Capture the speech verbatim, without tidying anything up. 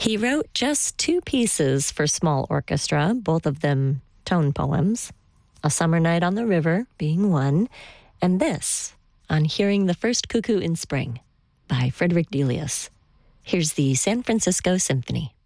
He wrote just two pieces for small orchestra, both of them tone poems. A Summer Night on the River being one, and this, On Hearing the First Cuckoo in Spring, by Frederick Delius. Here's the San Francisco Symphony.